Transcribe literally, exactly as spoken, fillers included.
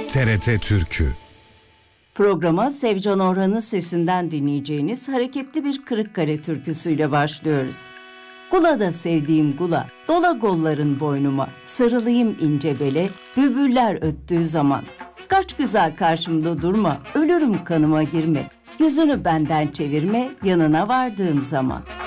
T R T Türkü. Programa Sevcan Orhan'ın sesinden dinleyeceğiniz hareketli bir Kırıkkale türküsüyle başlıyoruz. Gula da sevdiğim gula, dola golların boynuma, sarılayım ince bele, bülbüller öttüğü zaman. Kaç güzel karşımda durma, ölürüm kanıma girme, yüzünü benden çevirme, yanına vardığım zaman.